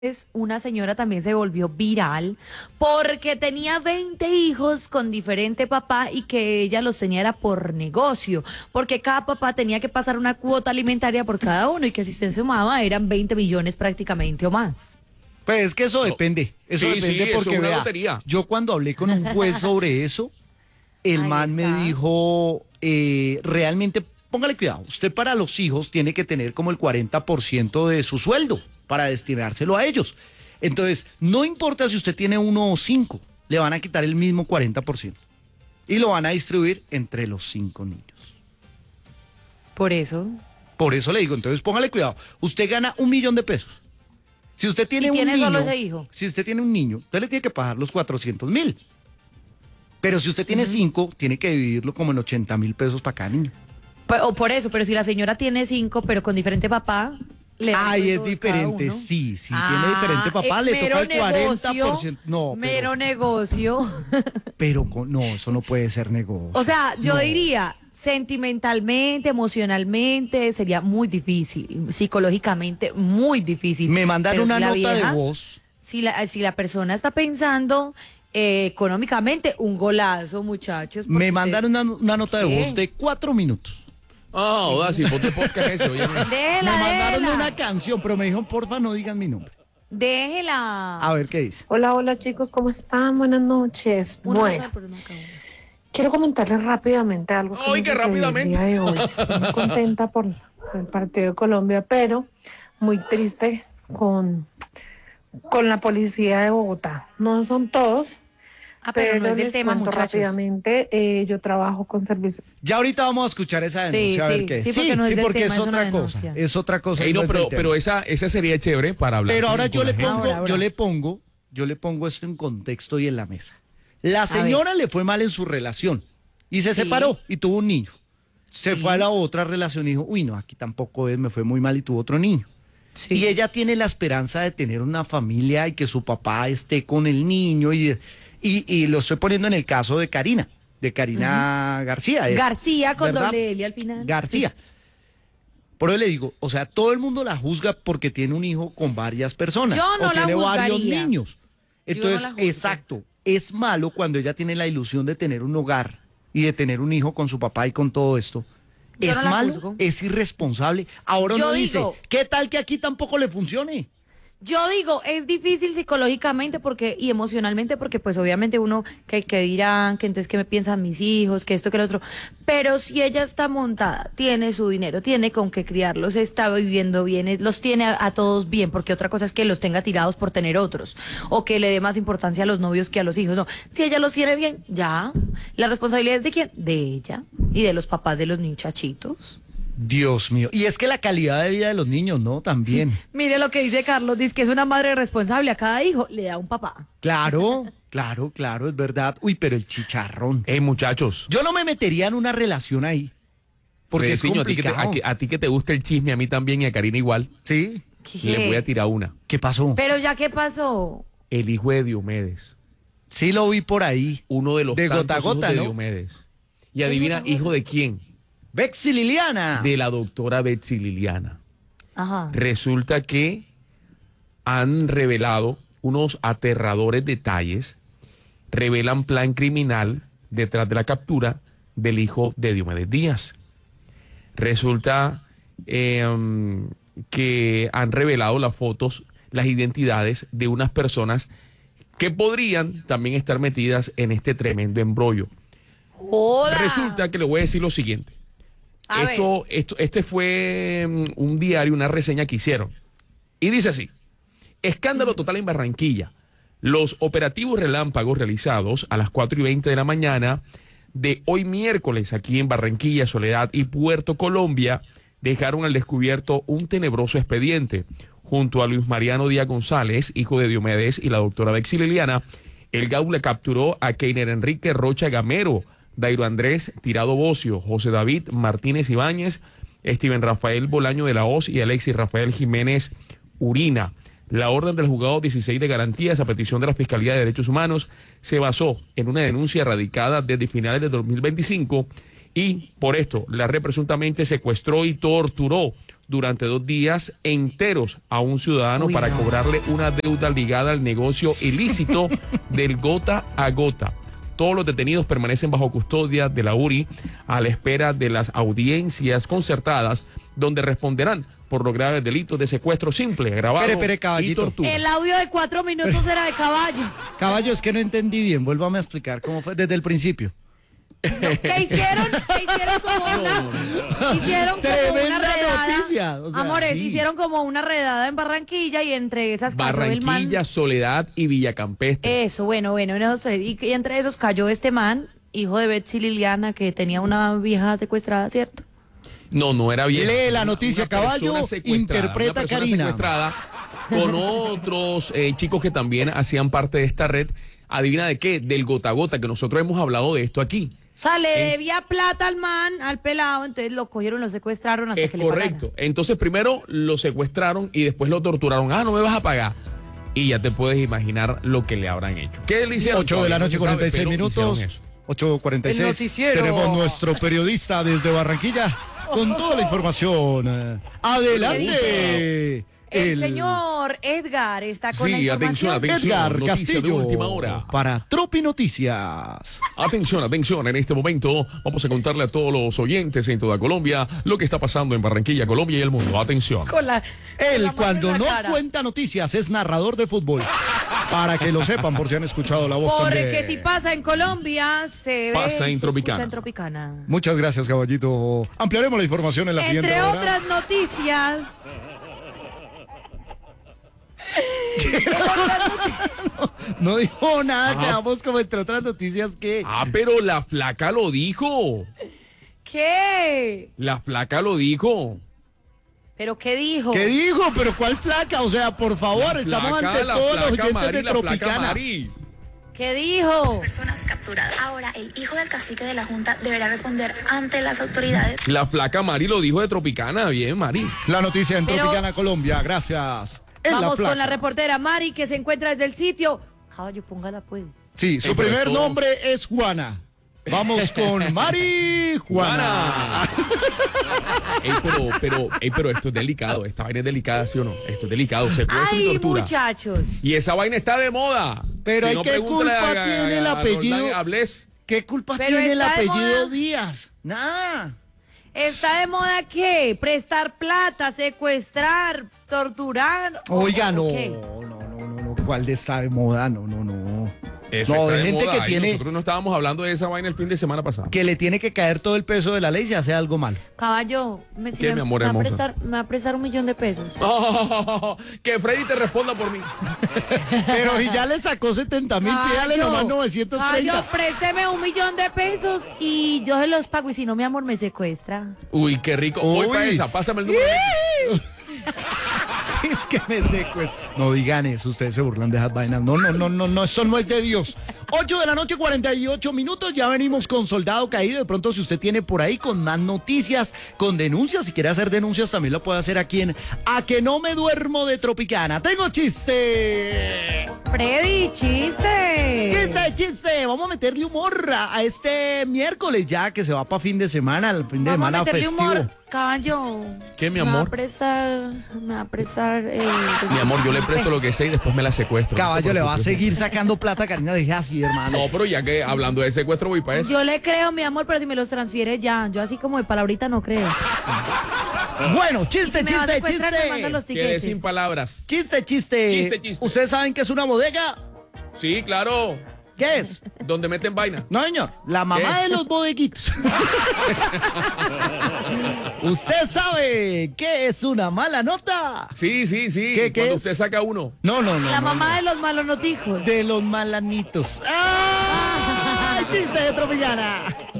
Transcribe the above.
una señora también se volvió viral porque tenía 20 hijos con diferente papá y que ella los tenía era por negocio, porque cada papá tenía que pasar una cuota alimentaria por cada uno y que si se sumaba eran 20 millones prácticamente o más. Pues es que eso depende. Eso Sí, depende sí, porque eso es una vea, lotería. yo cuando hablé con un juez sobre eso, el Ahí man me está. dijo, realmente, póngale cuidado, usted para los hijos tiene que tener como el 40% de su sueldo para destinárselo a ellos. Entonces, no importa si usted tiene 1 o 5, le van a quitar el mismo 40% y lo van a distribuir entre los 5 niños. Por eso. Por eso le digo, entonces póngale cuidado, usted gana 1.000.000 de pesos. Si usted tiene ¿Y tiene un niño, solo ese hijo? si usted tiene un niño, usted le tiene que pagar los 400.000. Pero si usted tiene 5, tiene que dividirlo como en 80.000 pesos para cada niño. O por eso, pero si la señora tiene 5, pero con diferente papá, le dan Ay, es sueldo de cada diferente, uno. sí, tiene diferente papá, le toca el 40%. No, Mero negocio. pero no, eso no puede ser negocio. O sea, yo No. diría, sentimentalmente, emocionalmente, sería muy difícil, psicológicamente muy difícil. Me mandaron Pero una si la nota vieja, de voz. Si la persona está pensando económicamente, un golazo, muchachos. porque Me mandaron una nota de ¿Qué? voz de 4 minutos. Ah, Odasi, ponte podcast ese, oye. Déjela, Me mandaron déjela, una canción, pero me dijeron, porfa, no digan mi nombre. déjela. A ver qué dice. Hola, hola chicos, ¿cómo están? Buenas noches. Una Bueno, sola, pero no acabo. quiero comentarles rápidamente algo que ¡Ay, me qué sucedió rápidamente! el día de hoy. Estoy muy contenta por el partido de Colombia, pero muy triste con la policía de Bogotá. No son todos, Pero no es del les tema, cuento muchachos. rápidamente. Yo trabajo con servicios. Ya ahorita vamos a escuchar esa denuncia, Sí, a ver sí, qué es. sí, porque no es del porque tema, es es una otra cosa. denuncia. Es otra cosa. Ey, no no, es del pero tema. esa sería chévere para hablar. Pero ahora con yo la le gente. pongo, Ahora. yo le pongo esto en contexto y en la mesa. La ver. señora le fue mal en su relación y se Sí. separó y tuvo un niño. Se Sí. fue a la otra relación y dijo, uy, no, aquí tampoco es, me fue muy mal y tuvo otro niño. Sí. Y ella tiene la esperanza de tener una familia y que su papá esté con el niño y lo estoy poniendo en el caso de Karina García. García con ¿verdad? doble L al final. García. Por eso le digo, o sea, todo el mundo la juzga porque tiene un hijo con varias personas. Yo no o la tiene varios juzgaría. niños. Yo no Entonces, la juzgo. exacto, es malo cuando ella tiene la ilusión de tener un hogar y de tener un hijo con su papá y con todo esto. Yo Es no la malo, juzgo. es irresponsable. Ahora Yo uno dice, digo- ¿qué tal que aquí tampoco le funcione? Yo digo, es difícil psicológicamente y emocionalmente porque pues obviamente uno que dirán, que entonces qué me piensan mis hijos, que esto, que lo otro. Pero si ella está montada, tiene su dinero, tiene con qué criarlos, está viviendo bien, los tiene a todos bien, porque otra cosa es que los tenga tirados por tener otros o que le dé más importancia a los novios que a los hijos. No, si ella los tiene bien, ya. ¿La responsabilidad es de quién? De ella y de los papás de los muchachitos. Dios mío. Y es que la calidad de vida de los niños, ¿no? También. Mire lo que dice Carlos, dice que es una madre responsable, a cada hijo le da un papá. Claro, claro, es verdad. Uy, pero el chicharrón. Ey, muchachos. Yo no me metería en una relación ahí. Porque es Fredeciño, complicado. a ti que te gusta el chisme, a mí también y a Karina igual. ¿Sí? ¿Qué? Le voy a tirar una. ¿Qué pasó? Pero ya, ¿qué pasó? El hijo de Diomedes. Sí lo vi por ahí. Uno de los De tantos gota a hijos gota, de ¿no? Diomedes. Y adivina, ¿hijo de quién? Bexy Liliana. De la doctora Betsy Liliana. Ajá. Resulta que han revelado unos aterradores detalles, revelan plan criminal detrás de la captura del hijo de Diomedes Díaz. Resulta que han revelado las fotos, las identidades de unas personas que podrían también estar metidas en este tremendo embrollo. ¡Hola! Resulta que le voy a decir lo siguiente. A ver. Este fue un diario, una reseña que hicieron. Y dice así: escándalo total en Barranquilla. Los operativos relámpagos realizados a las 4:20 de la mañana de hoy miércoles aquí en Barranquilla, Soledad y Puerto Colombia dejaron al descubierto un tenebroso expediente. Junto a Luis Mariano Díaz González, hijo de Diomedes, y la doctora Bexy Liliana, el GAU le capturó a Keiner Enrique Rocha Gamero, Dairo Andrés Tirado Bocio, José David Martínez Ibáñez, Steven Rafael Bolaño de la Hoz y Alexis Rafael Jiménez Urina. La orden del juzgado 16 de garantías a petición de la Fiscalía de Derechos Humanos se basó en una denuncia radicada desde finales de 2025 y por esto la red presuntamente secuestró y torturó durante 2 días enteros a un ciudadano Uy, para no. cobrarle una deuda ligada al negocio ilícito del gota a gota. Todos los detenidos permanecen bajo custodia de la URI a la espera de las audiencias concertadas, donde responderán por los graves delitos de secuestro simple, agravado Espere, y caballito. tortura. El audio de 4 minutos era de caballo. Caballo, es que no entendí bien. Vuélvame a explicar cómo fue desde el principio. ¿Qué hicieron? Hicieron como Tremenda una redada. noticia, o sea, Amores, sí. hicieron como una redada en Barranquilla y entre esas cayó el man. Barranquilla, Soledad y Villacampestre. Eso, bueno, en esos tres. Y entre esos cayó este man, hijo de Betsy Liliana, que tenía una vieja secuestrada, ¿cierto? No era bien. Lee la noticia, Una persona caballo, secuestrada, interpreta una persona Karina. secuestrada con otros chicos que también hacían parte de esta red. ¿Adivina de qué? Del gota a gota, que nosotros hemos hablado de esto aquí. O sea, le debía plata al man, al pelado, entonces lo cogieron, lo secuestraron hasta Es que le correcto. Entonces primero lo secuestraron y después lo torturaron. Ah, no me vas a pagar. Y ya te puedes imaginar lo que le habrán hecho. ¿Qué le hicieron? 8 de la Todavía no noche, se sabe, 46 pero minutos. hicieron eso. 8:46. El noticiero. Tenemos nuestro periodista desde Barranquilla con toda la información. Adelante. El señor Edgar está con la Sí, información. atención. Edgar noticia de Castillo última hora. para Tropi Noticias. Atención, en este momento vamos a contarle a todos los oyentes en toda Colombia lo que está pasando en Barranquilla, Colombia y el mundo. Atención. Con la- con la Él mano cuando en la no cara. cuenta noticias es narrador de fútbol. Para que lo sepan por si han escuchado la voz Porque también. si pasa en Colombia, se ve Pasa en y se Tropicana. escucha en Tropicana. Muchas gracias, caballito. Ampliaremos la información en la siguiente Entre hora. otras noticias, No dijo nada, Ah. quedamos como entre otras noticias que... Ah, pero la flaca lo dijo. ¿qué? La flaca lo dijo. ¿Pero qué dijo? ¿Qué dijo? ¿Pero cuál flaca? O sea, por favor, estamos ante La todos los flaca oyentes Mari, de la flaca Tropicana. Mari. ¿Qué dijo? Personas capturadas. Ahora, el hijo del cacique de la Junta deberá responder ante las autoridades. La flaca Mari lo dijo de Tropicana. Bien, Mari. La noticia en Pero- Tropicana, Colombia. Gracias. En Vamos flaca. con la reportera Mari, que se encuentra desde el sitio. Caballo, póngala pues. Sí, su pero primer esto- nombre es Juana. Vamos con Mari Juana. Pero esto es delicado. Esta vaina es delicada, ¿sí o no? Esto es delicado. Secuestro y Ay, tortura. muchachos. Y esa vaina está de moda. Pero Si ¿y no, qué pregúntale culpa tiene el apellido? Roldán Ablés. ¿Qué culpa Pero tiene el está de apellido moda. Díaz? Nada. ¿Está de moda qué? ¿Prestar plata, secuestrar, torturar? Oiga, no, ¿O qué? no. ¿Cuál de está de moda? No. Eso No, está de de gente moda. que Y tiene- Nosotros no estábamos hablando de esa vaina el fin de semana pasado. Que le tiene que caer todo el peso de la ley si hace algo mal. Caballo, ¿Qué, mi amor me va a hermosa? me va a prestar 1.000.000 de pesos. Que Freddy te responda por mí. Pero si ya le sacó 70.000, pídale Caballo, nomás 930. Caballo, présteme 1.000.000 de pesos y yo se los pago. Y si no, mi amor, me secuestra. Uy, qué rico. Voy Uy. para esa. Pásame el número. Es que me secuestro. No digan eso, ustedes se burlan de esas vainas. No, eso no es de Dios. 8 de la noche, 48 minutos. Ya venimos con Soldado Caído. De pronto, si usted tiene por ahí con más noticias, con denuncias, si quiere hacer denuncias, también lo puede hacer aquí en A Que No Me Duermo de Tropicana. ¡Tengo chiste! Freddy, chiste. ¡Chiste! Vamos a meterle humor a este miércoles ya que se va para fin de semana, el fin de Vamos a semana meterle festivo. humor. Caballo. ¿Qué, mi Me va amor? a prestar. Mi amor, yo le presto lo que sé y después me la secuestro. Caballo le va a seguir sacando plata, Karina, deje así, hermano. No, pero ya que hablando de secuestro voy para eso. Yo le creo, mi amor, pero si me los transfiere ya. Yo así como de palabrita no creo. Bueno, chiste, Me va a chiste, secuestrar, me manda los chiste. Quedé tiquetes. sin palabras. Chiste. Chiste. ¿Ustedes saben qué es una bodega? Sí, claro. ¿Qué es? Donde meten vaina. No, señor, la mamá ¿Qué? de los bodeguitos. ¿Usted sabe qué es una mala nota? Sí. ¿Qué Cuando es? usted saca uno. No. La mamá de los malos notijos. De los malanitos. ¡Ah! ¡Chiste de Tropillana!